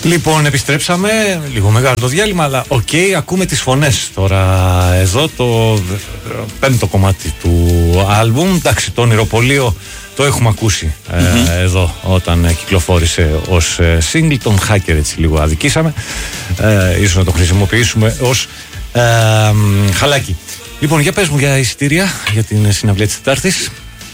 Λοιπόν, επιστρέψαμε, λίγο μεγάλο το διάλειμμα, αλλά ακούμε τις φωνές τώρα εδώ, το πέμπτο κομμάτι του άλμπουμ. Εντάξει, το ονειροπωλείο το έχουμε ακούσει εδώ όταν κυκλοφόρησε ως single. Τον Hacker έτσι λίγο αδικήσαμε, ίσως να το χρησιμοποιήσουμε ως χαλάκι. Λοιπόν, για πες μου για εισιτήρια για την συναυλία της Τετάρτης.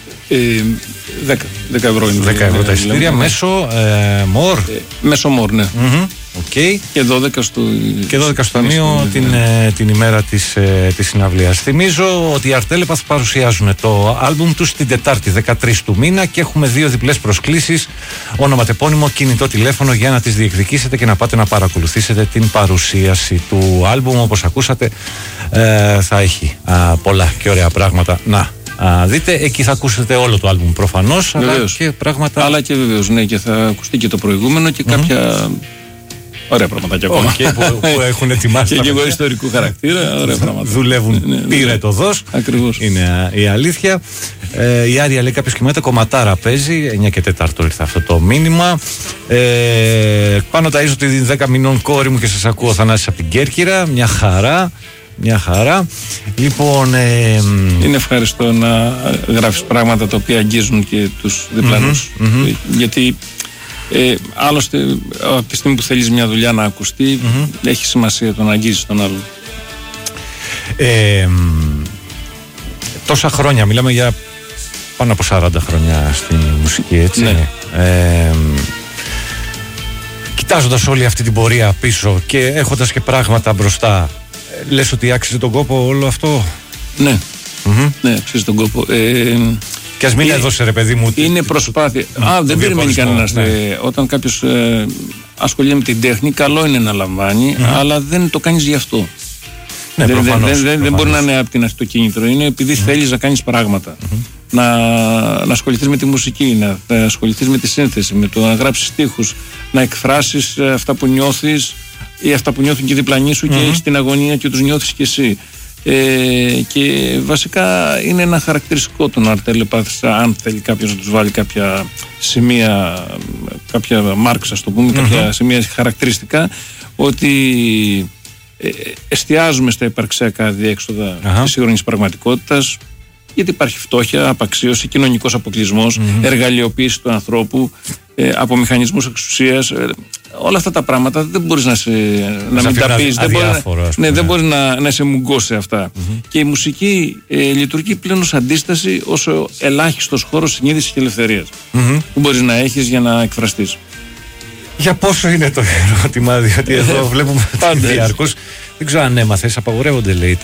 10 ευρώ είναι. 10 ευρώ τα εισιτήρια, μέσω Μορ. Μέσω Μορ, ναι. Okay. Και 12 στο ταμείο την ημέρα της συναυλίας. Θυμίζω ότι οι Art Telepath παρουσιάζουν το άλμπουμ τους την Τετάρτη 13 του μήνα και έχουμε 2 διπλές προσκλήσεις, ονοματεπώνυμο, κινητό τηλέφωνο, για να τις διεκδικήσετε και να πάτε να παρακολουθήσετε την παρουσίαση του άλμπουμ. Όπως ακούσατε, θα έχει πολλά και ωραία πράγματα να δείτε. Εκεί θα ακούσετε όλο το άλμπουμ προφανώς, αλλά και πράγματα. Αλλά και βεβαίως, ναι, και θα ακουστεί και το προηγούμενο και κάποια ωραία πραγματάκια ακόμα. Που έχουν ετοιμάσει. Και λίγο ιστορικού χαρακτήρα, ωραία πράγματα. Δουλεύουν πήρε το δως. Ακριβώς. Είναι η αλήθεια. Η Άρια λέει: κάποιος κοιμάται, κομματάρα παίζει. 9 και 4 ήρθε αυτό το μήνυμα. Πάνω ταΐζω τη 10 μηνών κόρη μου και σας ακούω, Θανάσης από την Κέρκυρα. Μια χαρά. Μια χαρά. Λοιπόν, είναι ευχαριστώ να γράφεις πράγματα τα οποία αγγίζουν και τους διπλανούς. Γιατί άλλωστε από τη στιγμή που θέλεις μια δουλειά να ακουστεί, έχει σημασία το να αγγίζεις τον άλλον. Τόσα χρόνια, μιλάμε για πάνω από 40 χρόνια στη μουσική, έτσι. Ναι. Κοιτάζοντας όλη αυτή την πορεία πίσω και έχοντας και πράγματα μπροστά, λες ότι άξιζε τον κόπο όλο αυτό? Ναι, ναι, αξίζει τον κόπο. Και ας μην έδωσε, ρε παιδί μου. Είναι προσπάθεια. Δεν περιμένει κανένας. Όταν κάποιος ασχολείται με την τέχνη, καλό είναι να λαμβάνει, αλλά δεν το κάνεις γι' αυτό. Ναι, δεν μπορεί να είναι από την αρχή το κίνητρο. Είναι επειδή θέλεις να κάνεις πράγματα. Να ασχοληθείς με τη μουσική, να ασχοληθείς με τη σύνθεση, με το να γράψεις στίχους, να εκφράσεις αυτά που νιώθεις ή αυτά που νιώθουν και οι διπλανοί σου και έχεις την αγωνία και τους νιώθεις κι εσύ. Και βασικά είναι ένα χαρακτηριστικό των Art Telepath, αν θέλει κάποιος να τους βάλει κάποια σημεία, κάποια μάρξ, ας το πούμε, κάποια σημεία χαρακτηριστικά, ότι εστιάζουμε στα υπαρξιακά διέξοδα της σύγχρονης πραγματικότητας, γιατί υπάρχει φτώχεια, απαξίωση, κοινωνικός αποκλεισμός, εργαλειοποίηση του ανθρώπου, από μηχανισμούς εξουσίας. Όλα αυτά τα πράγματα δεν μπορείς να μην τα πεις, δεν μπορείς να σε μουγκώσει σε αυτά. Και η μουσική λειτουργεί πλέον ως αντίσταση, ως ελάχιστος χώρος συνείδησης και ελευθερίας που μπορείς να έχεις για να εκφραστείς. Για πόσο είναι το ερώτημα, διότι εδώ βλέπουμε διαρκώς. Δεν ξέρω αν έμαθες, απαγορεύονται, λέει,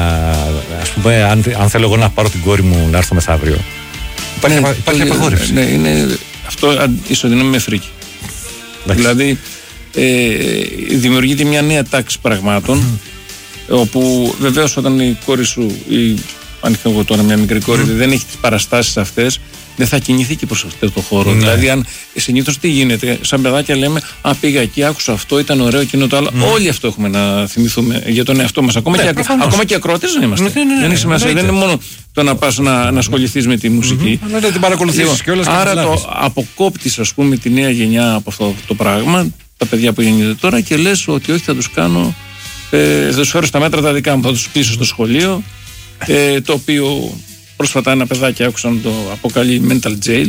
ας πούμε, αν θέλω εγώ να πάρω την κόρη μου να έρθω μεθαύριο. Υπάρχει απαγόρευση. Ναι, αυτό ισοδυναμεί με φρίκη. Δηλαδή δημιουργείται μια νέα τάξη πραγμάτων, όπου βεβαίως όταν η κόρη σου, ή αν είχα εγώ τώρα μια μικρή κόρη, δεν έχει τις παραστάσεις αυτές, δεν θα κινηθεί και προς αυτό το χώρο. Δηλαδή, αν συνήθως τι γίνεται, σαν παιδάκια λέμε, πήγα εκεί, άκουσα αυτό, ήταν ωραίο, εκείνο το άλλο. Όλοι αυτό έχουμε να θυμηθούμε για τον εαυτό μας. Ακόμα και ακροατές δεν είμαστε. Δεν έχει σημασία. Δεν είναι μόνο το να πας να ασχοληθείς με τη μουσική. Να την παρακολουθήσεις κιόλας. Άρα το αποκόπτεις, ας πούμε, τη νέα γενιά από αυτό το πράγμα, τα παιδιά που γεννιούνται τώρα, και λες ότι όχι, θα τους κάνω, θα τους φέρω στα μέτρα τα δικά μου, θα τους πείσω στο σχολείο, το οποίο πρόσφατα ένα παιδάκι άκουσα να το αποκαλεί mental jail,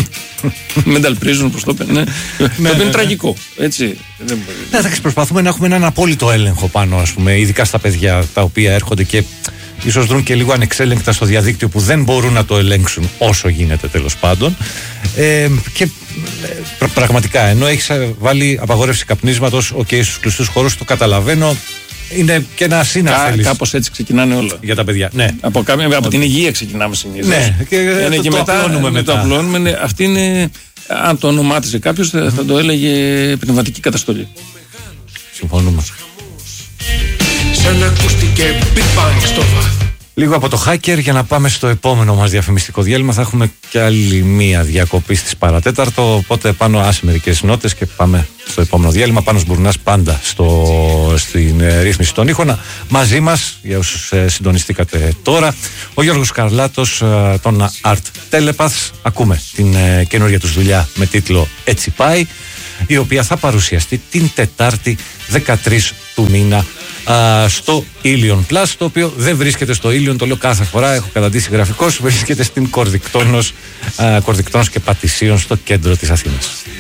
mental prison, όπως το είπε, το οποίο είναι τραγικό, έτσι. Εντάξει, προσπαθούμε να έχουμε έναν απόλυτο έλεγχο πάνω, ας πούμε, ειδικά στα παιδιά τα οποία έρχονται και ίσως δρουν και λίγο ανεξέλεγκτα στο διαδίκτυο, που δεν μπορούν να το ελέγξουν όσο γίνεται, τέλος πάντων. Και πραγματικά, ενώ έχεις βάλει απαγόρευση καπνίσματος, στους κλειστούς χώρους, το καταλαβαίνω. Είναι και ένα σύναφελης. Κάπως έτσι ξεκινάνε όλα. Για τα παιδιά. Ναι. Από την υγεία ξεκινάμε συνήθως. Ναι, και μετά. Απλώνουμε. Αυτή είναι, αν το ονομάτιζε κάποιος, θα το έλεγε πνευματική καταστολή. Συμφωνούμε. Σαν ακούστηκε Big Bang στο βάθος. Λίγο από το Hacker για να πάμε στο επόμενο μας διαφημιστικό διάλειμμα. Θα έχουμε και άλλη μία διακοπή στις παρατέταρτο. Οπότε πάνω άσε μερικές νότες και πάμε στο επόμενο διάλειμμα. Πάνος Μπουρνάς πάντα στην ρύθμιση των ήχων. Μαζί μας, για όσους συντονιστήκατε τώρα, ο Γιώργος Καρλάτος των Art Telepath. Ακούμε την καινούργια τους δουλειά με τίτλο Έτσι Πάει. η οποία θα παρουσιαστεί την Τετάρτη 13 του μήνα στο Ilion Plus, το οποίο δεν βρίσκεται στο Ilion, το λέω κάθε φορά, έχω καταντήσει γραφικός, βρίσκεται στην Κορδικτόνος και Πατησίων στο κέντρο της Αθήνας.